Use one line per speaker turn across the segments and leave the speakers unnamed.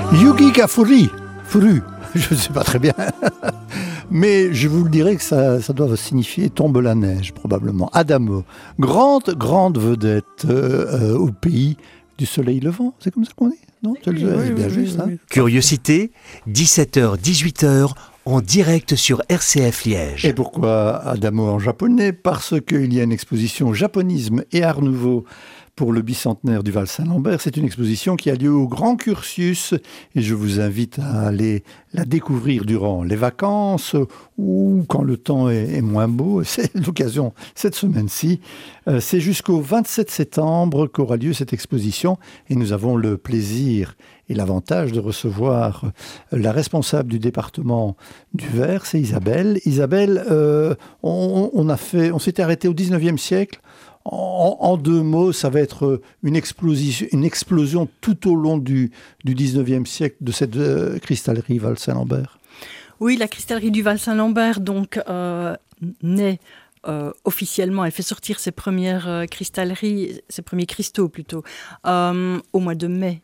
Yugi Kafuri, Furu, je ne sais pas très bien. Mais je vous le dirais que ça doit signifier tombe la neige, probablement. Adamo, grande vedette au pays du soleil levant, c'est comme ça qu'on dit, non? C'est bien juste, hein?
Curiosité, 17h, 18h, en direct sur RCF Liège.
Et pourquoi Adamo en japonais? Parce qu'il y a une exposition Japonisme et Art Nouveau pour le bicentenaire du Val-Saint-Lambert. C'est une exposition qui a lieu au Grand Cursus et je vous invite à aller la découvrir durant les vacances ou quand le temps est moins beau. C'est l'occasion cette semaine-ci. C'est jusqu'au 27 septembre qu'aura lieu cette exposition et nous avons le plaisir et l'avantage de recevoir la responsable du département du Var, c'est Isabelle. Isabelle, on s'était arrêté au 19e siècle. En deux mots, ça va être une explosion tout au long du 19e siècle de cette cristallerie Val-Saint-Lambert.
Oui, la cristallerie du Val-Saint-Lambert donc naît officiellement, elle fait sortir ses premières cristalleries, ses premiers cristaux plutôt, au mois de mai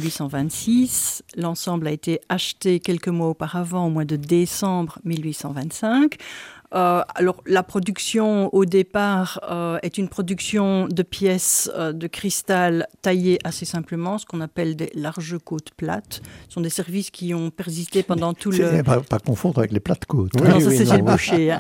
1826. L'ensemble a été acheté quelques mois auparavant, au mois de décembre 1825. Alors, la production, au départ, est une production de pièces de cristal taillées assez simplement, ce qu'on appelle des larges côtes plates. Ce sont des services qui ont persisté pendant tout le...
Pas confondre avec les plates côtes.
Oui, non, ça c'est chez le boucher. Hein.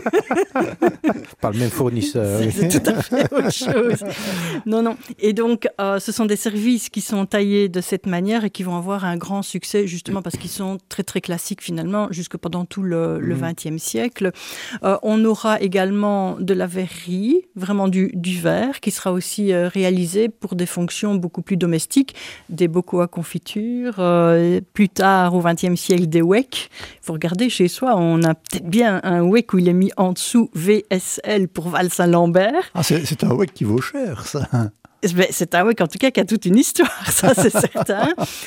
Pas le même fournisseur.
C'est tout à fait autre chose. Non. Et donc, ce sont des services qui sont taillés de cette manière et qui vont avoir un grand succès, justement parce qu'ils sont très, très classiques, finalement, jusque pendant tout le XXe siècle. On aura également de la verrerie, vraiment du verre, qui sera aussi réalisé pour des fonctions beaucoup plus domestiques, des bocaux à confiture, plus tard au XXe siècle des wecks. Il faut regarder chez soi, on a peut-être bien un weck où il est mis en dessous VSL pour Val-Saint-Lambert.
Ah, c'est un weck qui vaut cher, ça.
C'est un weck en tout cas qui a toute une histoire, ça c'est certain.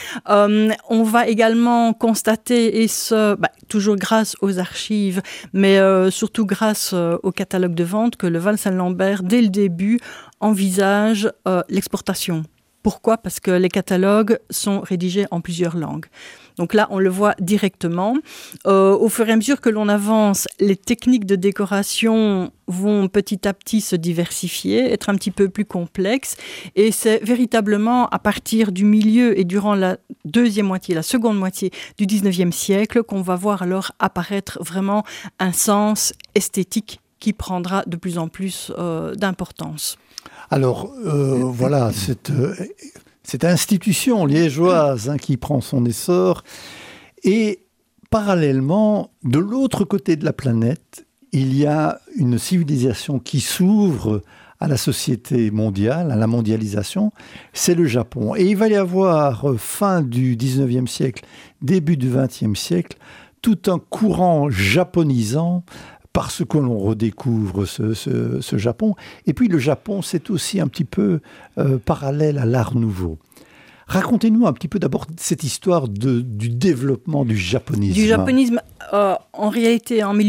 On va également constater, et ce, toujours grâce aux archives, mais surtout grâce au catalogue de vente, que le Val-Saint-Lambert, dès le début, envisage l'exportation. Pourquoi ? Parce que les catalogues sont rédigés en plusieurs langues. Donc là, on le voit directement. Au fur et à mesure que l'on avance, les techniques de décoration vont petit à petit se diversifier, être un petit peu plus complexes. Et c'est véritablement à partir du milieu et durant la seconde moitié du 19e siècle qu'on va voir alors apparaître vraiment un sens esthétique qui prendra de plus en plus d'importance.
Alors, voilà, cette institution liégeoise qui prend son essor. Et parallèlement, de l'autre côté de la planète, il y a une civilisation qui s'ouvre à la société mondiale, à la mondialisation, c'est le Japon. Et il va y avoir, fin du 19e siècle, début du 20e siècle, tout un courant japonisant parce que l'on redécouvre ce Japon. Et puis le Japon, c'est aussi un petit peu parallèle à l'art nouveau. Racontez-nous un petit peu d'abord cette histoire du développement du japonisme.
Du japonisme, en réalité, en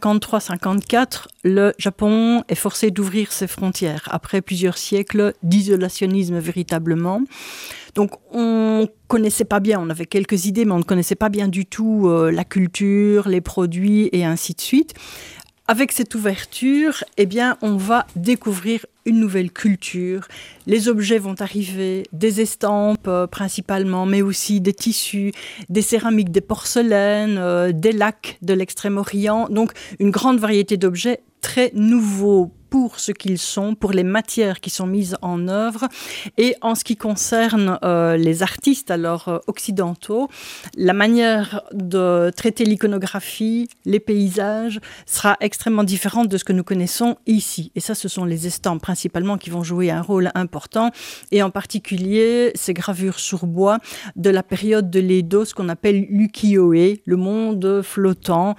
1853-54, le Japon est forcé d'ouvrir ses frontières après plusieurs siècles d'isolationnisme véritablement. Donc, on connaissait pas bien, on avait quelques idées, mais on ne connaissait pas bien du tout la culture, les produits et ainsi de suite. Avec cette ouverture, on va découvrir une nouvelle culture. Les objets vont arriver, des estampes principalement, mais aussi des tissus, des céramiques, des porcelaines, des lacs de l'Extrême-Orient. Donc, une grande variété d'objets très nouveaux pour ce qu'ils sont, pour les matières qui sont mises en œuvre. Et en ce qui concerne les artistes occidentaux, la manière de traiter l'iconographie, les paysages, sera extrêmement différente de ce que nous connaissons ici. Et ça, ce sont les estampes principalement qui vont jouer un rôle important, et en particulier ces gravures sur bois de la période de l'Edo, ce qu'on appelle l'ukiyo-e, le monde flottant.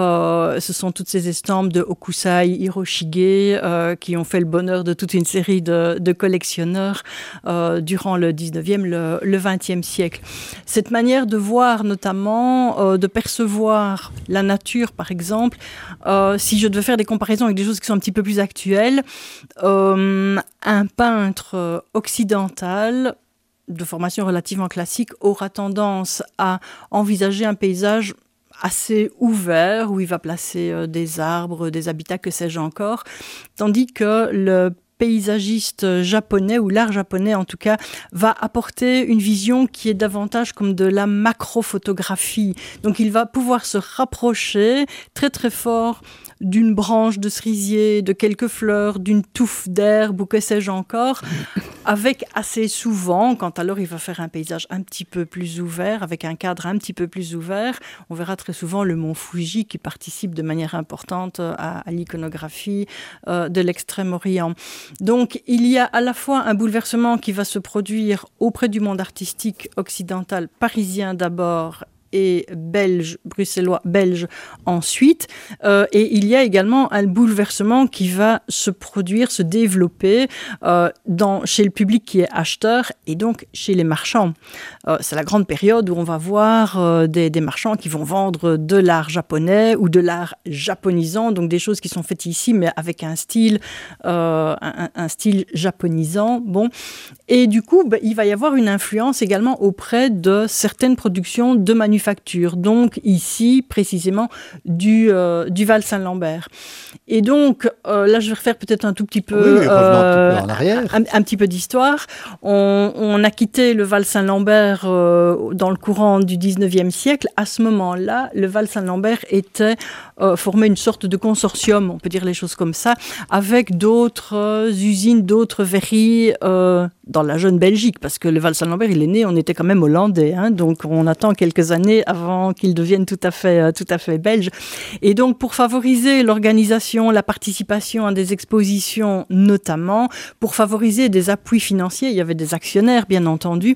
Ce sont toutes ces estampes de Hokusai Hiroshige, qui ont fait le bonheur de toute une série de collectionneurs durant le 19e, le 20e siècle. Cette manière de voir notamment, de percevoir la nature par exemple, si je devais faire des comparaisons avec des choses qui sont un petit peu plus actuelles, un peintre occidental de formation relativement classique aura tendance à envisager un paysage assez ouvert, où il va placer des arbres, des habitats, que sais-je encore, tandis que le paysagiste japonais, ou l'art japonais en tout cas, va apporter une vision qui est davantage comme de la macrophotographie. Donc il va pouvoir se rapprocher très très fort d'une branche de cerisier, de quelques fleurs, d'une touffe d'herbe ou que sais-je encore, avec assez souvent, quand alors il va faire un paysage un petit peu plus ouvert, avec un cadre un petit peu plus ouvert, on verra très souvent le mont Fuji qui participe de manière importante à l'iconographie de l'Extrême-Orient. Donc il y a à la fois un bouleversement qui va se produire auprès du monde artistique occidental, parisien d'abord, et belge, bruxellois, belge ensuite. Et il y a également un bouleversement qui va se produire, se développer chez le public qui est acheteur et donc chez les marchands. C'est la grande période où on va voir des marchands qui vont vendre de l'art japonais ou de l'art japonisant, donc des choses qui sont faites ici mais avec un style japonisant. Bon. Et du coup, il va y avoir une influence également auprès de certaines productions de manufactures. Donc ici, précisément, du Val Saint-Lambert. Et donc, là, je vais refaire peut-être un tout petit peu,
revenons un peu en arrière.
Un petit peu d'histoire. On a quitté le Val Saint-Lambert dans le courant du 19e siècle. À ce moment-là, le Val Saint-Lambert formait une sorte de consortium, on peut dire les choses comme ça, avec d'autres usines, d'autres verreries dans la jeune Belgique, parce que le Val Saint-Lambert, il est né, on était quand même hollandais, hein, donc on attend quelques années avant qu'il devienne tout à fait belge. Et donc, pour favoriser l'organisation, la participation à des expositions notamment, pour favoriser des appuis financiers, il y avait des actionnaires, bien entendu,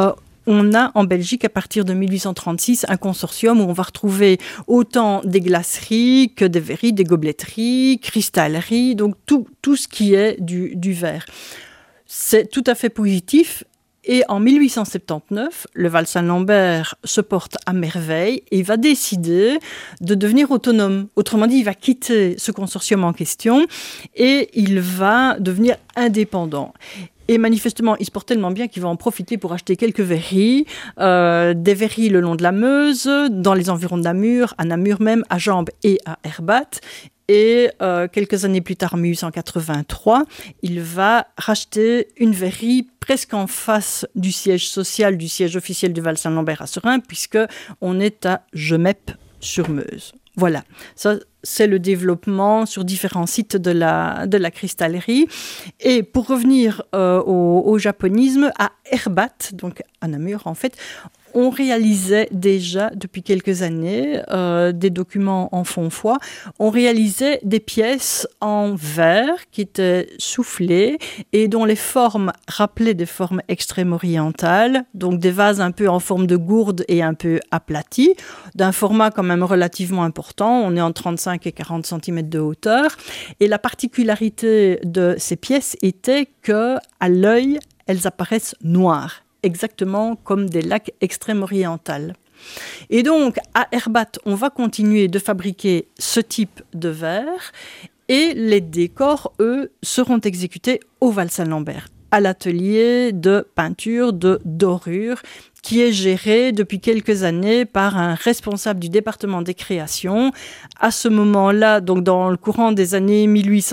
on a en Belgique, à partir de 1836, un consortium où on va retrouver autant des glaceries que des verreries, des gobletteries, cristalleries, donc tout ce qui est du verre. C'est tout à fait positif. Et en 1879, le Val Saint-Lambert se porte à merveille et il va décider de devenir autonome. Autrement dit, il va quitter ce consortium en question et il va devenir indépendant. Et manifestement, il se porte tellement bien qu'il va en profiter pour acheter quelques verreries, des verreries le long de la Meuse, dans les environs de Namur, à Namur même, à Jambes et à Herbat. Et quelques années plus tard, en 1883, il va racheter une verrerie presque en face du siège social, du siège officiel du Val Saint-Lambert à Seraing, puisqu'on est à Gemep-sur-Meuse. Voilà, ça c'est le développement sur différents sites de la cristallerie. Et pour revenir au japonisme, à Herbat, donc à Namur en fait, on réalisait déjà depuis quelques années des documents en fond foi. On réalisait des pièces en verre qui étaient soufflées et dont les formes rappelaient des formes extrême-orientales, donc des vases un peu en forme de gourde et un peu aplatis, d'un format quand même relativement important. On est en 35 et 40 cm de hauteur. Et la particularité de ces pièces était que, à l'œil, elles apparaissent noires, exactement comme des lacs extrême-orientales. Et donc, à Herbat, on va continuer de fabriquer ce type de verre et les décors, eux, seront exécutés au Val Saint-Lambert, à l'atelier de peinture de dorure qui est géré depuis quelques années par un responsable du département des créations. À ce moment-là, donc dans le courant des années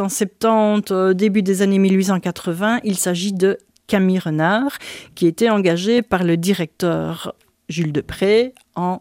1870, début des années 1880, il s'agit de Camille Renard, qui était engagé par le directeur Jules Depré en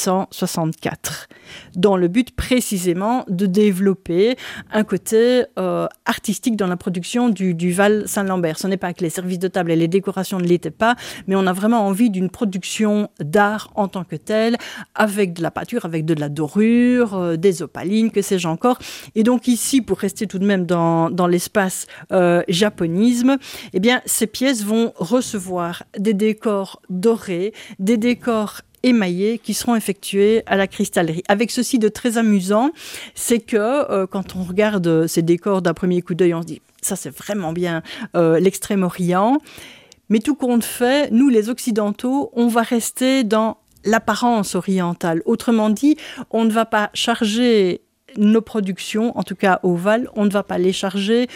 1864, dans le but précisément de développer un côté artistique dans la production du Val Saint-Lambert. Ce n'est pas que les services de table et les décorations ne l'étaient pas, mais on a vraiment envie d'une production d'art en tant que telle, avec de la peinture, avec de la dorure, des opalines, que sais-je encore. Et donc ici, pour rester tout de même dans l'espace japonisme, eh bien, ces pièces vont recevoir des décors dorés, des décors émaillés qui seront effectués à la cristallerie. Avec ceci de très amusant, c'est que quand on regarde ces décors d'un premier coup d'œil, on se dit ça c'est vraiment bien l'Extrême-Orient. Mais tout compte fait, nous les Occidentaux, on va rester dans l'apparence orientale. Autrement dit, on ne va pas charger nos productions, en tout cas au Val, on ne va pas les charger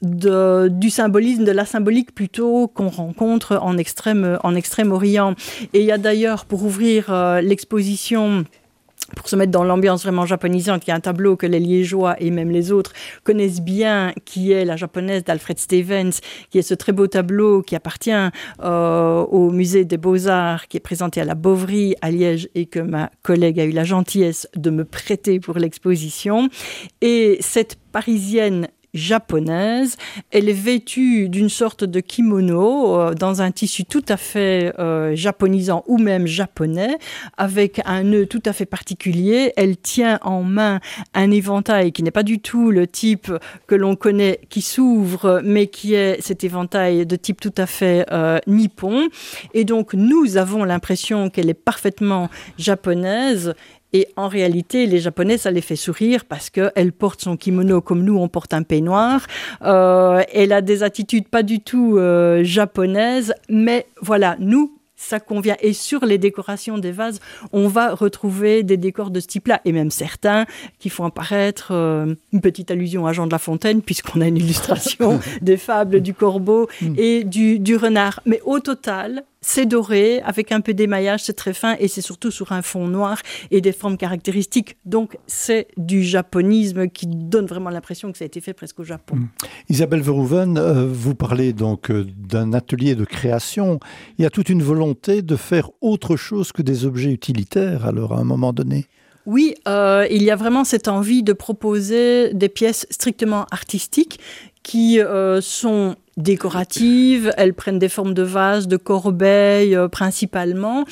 du symbolisme, de la symbolique plutôt qu'on rencontre en Extrême-Orient. Et il y a d'ailleurs, pour ouvrir l'exposition, pour se mettre dans l'ambiance vraiment japonisante, il y a un tableau que les Liégeois et même les autres connaissent bien, qui est la japonaise d'Alfred Stevens, qui est ce très beau tableau qui appartient au musée des Beaux-Arts, qui est présenté à la Bovary à Liège et que ma collègue a eu la gentillesse de me prêter pour l'exposition. Et cette Parisienne japonaise, elle est vêtue d'une sorte de kimono dans un tissu tout à fait japonisant ou même japonais, avec un nœud tout à fait particulier. Elle tient en main un éventail qui n'est pas du tout le type que l'on connaît, qui s'ouvre, mais qui est cet éventail de type tout à fait nippon. Et donc, nous avons l'impression qu'elle est parfaitement japonaise. Et en réalité, les Japonais, ça les fait sourire parce qu'elle porte son kimono comme nous, on porte un peignoir. Elle a des attitudes pas du tout japonaises, mais voilà, nous, ça convient. Et sur les décorations des vases, on va retrouver des décors de ce type-là, et même certains qui font apparaître une petite allusion à Jean de La Fontaine, puisqu'on a une illustration des fables du corbeau et du renard. Mais au total, c'est doré, avec un peu d'émaillage, c'est très fin, et c'est surtout sur un fond noir et des formes caractéristiques. Donc, c'est du japonisme qui donne vraiment l'impression que ça a été fait presque au Japon.
Isabelle Verhoeven, vous parlez donc d'un atelier de création. Il y a toute une volonté de faire autre chose que des objets utilitaires, alors, à un moment donné.
Oui, il y a vraiment cette envie de proposer des pièces strictement artistiques qui sont décoratives, elles prennent des formes de vases, de corbeilles principalement,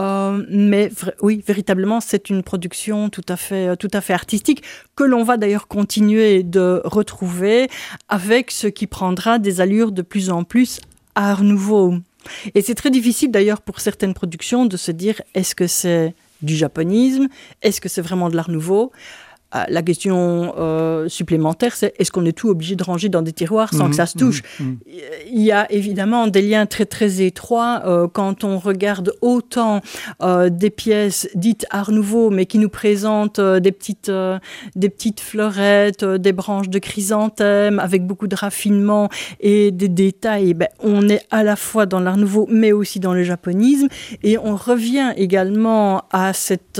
mais oui, véritablement, c'est une production tout à fait artistique que l'on va d'ailleurs continuer de retrouver avec ce qui prendra des allures de plus en plus Art Nouveau. Et c'est très difficile d'ailleurs pour certaines productions de se dire est-ce que c'est du japonisme, est-ce que c'est vraiment de l'Art Nouveau ? La question supplémentaire, c'est est-ce qu'on est tout obligé de ranger dans des tiroirs sans que ça se touche ? Il y a évidemment des liens très très étroits quand on regarde autant des pièces dites Art Nouveau, mais qui nous présentent des petites fleurettes, des branches de chrysanthème avec beaucoup de raffinement et des détails. On est à la fois dans l'Art Nouveau, mais aussi dans le japonisme, et on revient également à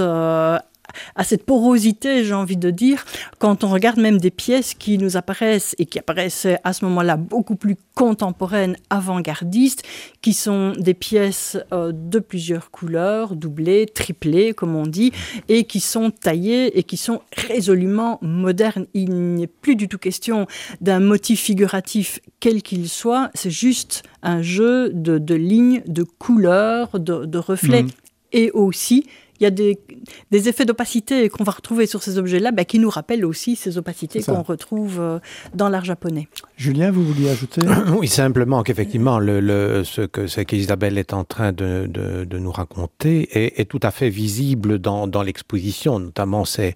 cette porosité, j'ai envie de dire, quand on regarde même des pièces qui nous apparaissent et qui apparaissaient à ce moment-là beaucoup plus contemporaines, avant-gardistes, qui sont des pièces de plusieurs couleurs, doublées, triplées, comme on dit, et qui sont taillées et qui sont résolument modernes. Il n'est plus du tout question d'un motif figuratif quel qu'il soit, c'est juste un jeu de lignes, de couleurs, de reflets, et aussi il y a des effets d'opacité qu'on va retrouver sur ces objets-là, qui nous rappellent aussi ces opacités qu'on retrouve dans l'art japonais.
Julien, vous vouliez ajouter ?
Oui, simplement qu'effectivement, ce qu'Isabelle est en train de nous raconter est tout à fait visible dans l'exposition, notamment ces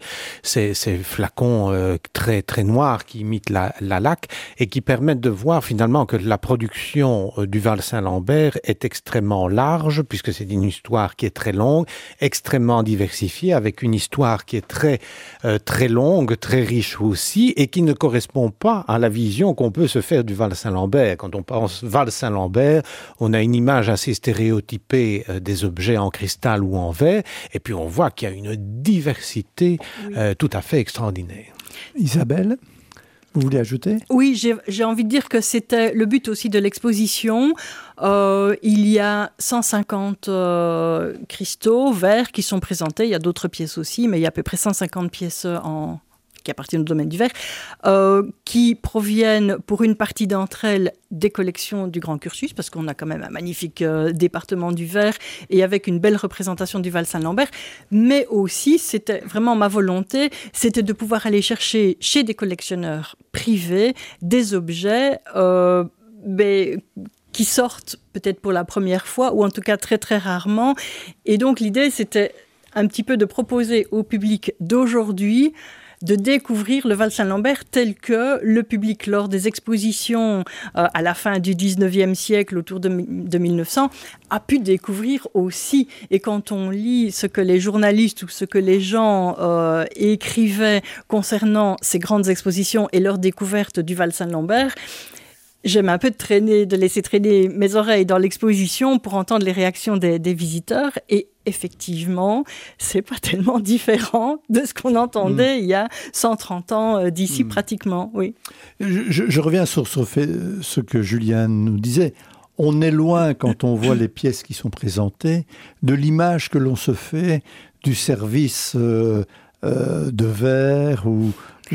flacons très, très noirs qui imitent la laque et qui permettent de voir finalement que la production du Val-Saint-Lambert est extrêmement large, puisque c'est une histoire qui est très longue, extrêmement diversifiée, avec une histoire qui est très, très longue, très riche aussi, et qui ne correspond pas à la vision qu'on peut se faire du Val-Saint-Lambert. Quand on pense Val-Saint-Lambert, on a une image assez stéréotypée des objets en cristal ou en verre, et puis on voit qu'il y a une diversité tout à fait extraordinaire.
Isabelle ? Vous voulez ajouter ?
Oui, j'ai envie de dire que c'était le but aussi de l'exposition. Il y a 150 cristaux verts qui sont présentés. Il y a d'autres pièces aussi, mais il y a à peu près 150 pièces qui appartiennent au domaine du verre, qui proviennent pour une partie d'entre elles des collections du Grand Cursus, parce qu'on a quand même un magnifique département du verre et avec une belle représentation du Val-Saint-Lambert, mais aussi, c'était vraiment ma volonté, c'était de pouvoir aller chercher chez des collectionneurs privés des objets qui sortent peut-être pour la première fois, ou en tout cas très très rarement. Et donc l'idée, c'était un petit peu de proposer au public d'aujourd'hui de découvrir le Val-Saint-Lambert tel que le public, lors des expositions à la fin du 19e siècle, autour de 1900, a pu découvrir aussi. Et quand on lit ce que les journalistes ou ce que les gens écrivaient concernant ces grandes expositions et leur découverte du Val-Saint-Lambert, j'aime un peu de laisser traîner mes oreilles dans l'exposition pour entendre les réactions des visiteurs. Et effectivement, c'est pas tellement différent de ce qu'on entendait il y a 130 ans d'ici pratiquement. Oui.
Je reviens sur ce que Julien nous disait. On est loin, quand on voit les pièces qui sont présentées, de l'image que l'on se fait du service de verre ou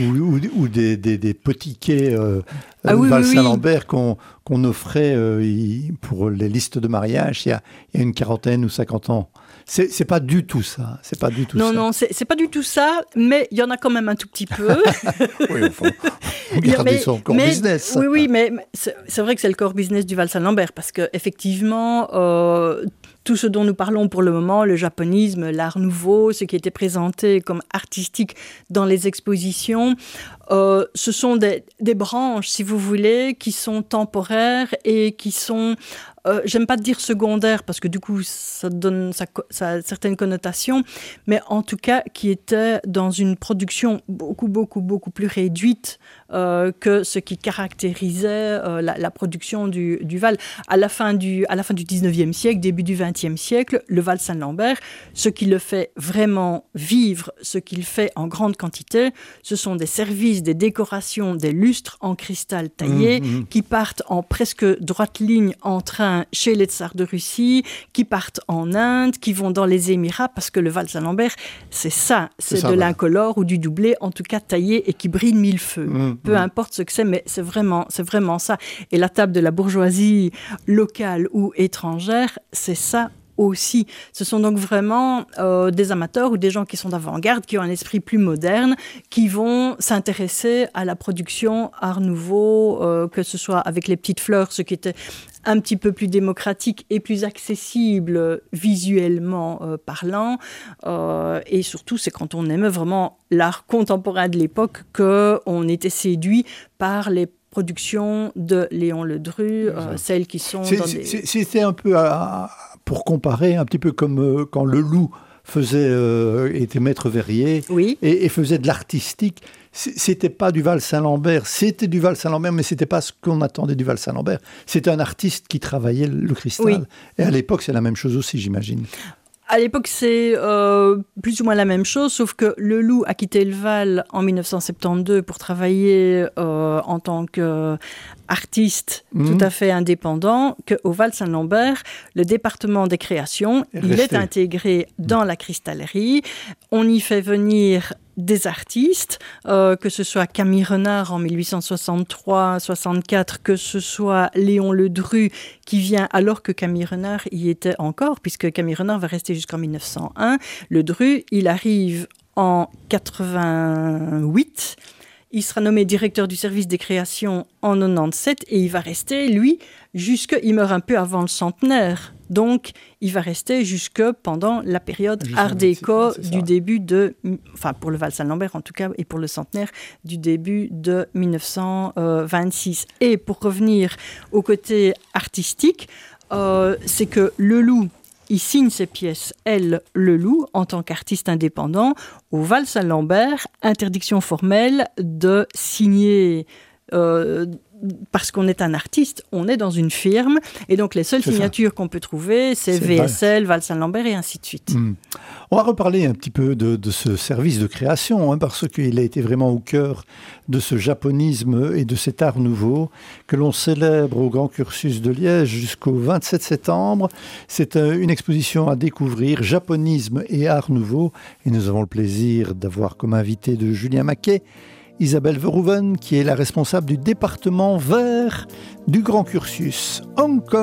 des petits quais Val-Saint-Lambert qu'on offrait pour les listes de mariage il y a une quarantaine ou 50 ans. C'est pas du tout ça. C'est pas du tout ça.
Non, c'est pas du tout ça, mais il y en a quand même un tout petit peu.
Oui, au fond, regardez son core business.
Oui, mais c'est vrai que c'est le core business du Val-Saint-Lambert, parce qu'effectivement, tout ce dont nous parlons pour le moment, le japonisme, l'art nouveau, ce qui était présenté comme artistique dans les expositions, ce sont des branches, si vous voulez, qui sont temporaires et qui sont, j'aime pas dire secondaires, parce que du coup, ça a certaines connotations, mais en tout cas, qui étaient dans une production beaucoup plus réduite que ce qui caractérisait la production du Val. À la fin du 19e siècle, début du 20e siècle, le Val-Saint-Lambert, ce qui le fait vraiment vivre, ce qu'il fait en grande quantité, ce sont des services, des décorations, des lustres en cristal taillé qui partent en presque droite ligne en train chez les tsars de Russie, qui partent en Inde, qui vont dans les Émirats, parce que le Val-Saint-Lambert, c'est ça, c'est de l'incolore ou du doublé, en tout cas taillé et qui brille mille feux. Peu importe ce que c'est, mais c'est vraiment ça. Et la table de la bourgeoisie locale ou étrangère, c'est ça aussi. Ce sont donc vraiment des amateurs ou des gens qui sont d'avant-garde, qui ont un esprit plus moderne, qui vont s'intéresser à la production art nouveau, que ce soit avec les petites fleurs, ce qui était un petit peu plus démocratique et plus accessible visuellement parlant. Et surtout, c'est quand on aimait vraiment l'art contemporain de l'époque qu'on était séduit par les productions de Léon Ledru, celles qui sont dans des...
C'était un peu, pour comparer, un petit peu comme quand Leloup était maître verrier et faisait de l'artistique. C'était pas du Val-Saint-Lambert, c'était du Val-Saint-Lambert, mais c'était pas ce qu'on attendait du Val-Saint-Lambert. C'était un artiste qui travaillait le cristal. Oui. Et à l'époque, c'est la même chose aussi, j'imagine.
À l'époque, c'est plus ou moins la même chose, sauf que Leloup a quitté le Val en 1972 pour travailler en tant qu'artiste tout à fait indépendant, qu'au Val-Saint-Lambert, le département des créations, il est intégré dans la cristallerie. On y fait venir des artistes, que ce soit Camille Renard en 1863-64, que ce soit Léon Ledru qui vient alors que Camille Renard y était encore, puisque Camille Renard va rester jusqu'en 1901. Ledru, il arrive en 88. Il sera nommé directeur du service des créations en 97 et il va rester, lui, il meurt un peu avant le centenaire. Donc, il va rester jusque pendant la période Art déco du début pour le Val-Saint-Lambert en tout cas, et pour le centenaire du début de 1926. Et pour revenir au côté artistique, c'est que Leloup, il signe ses pièces, Leloup, en tant qu'artiste indépendant. Au Val-Saint-Lambert, interdiction formelle de signer... parce qu'on est un artiste, on est dans une firme, et donc les seules signatures qu'on peut trouver, c'est VSL, Val-Saint-Lambert et ainsi de suite.
On va reparler un petit peu de ce service de création, parce qu'il a été vraiment au cœur de ce japonisme et de cet art nouveau que l'on célèbre au Grand Cursus de Liège jusqu'au 27 septembre. C'est une exposition à découvrir, japonisme et art nouveau, et nous avons le plaisir d'avoir comme invité de Julien Maquet Isabelle Verhoeven, qui est la responsable du département vert du Grand Cursus. Hong Kong.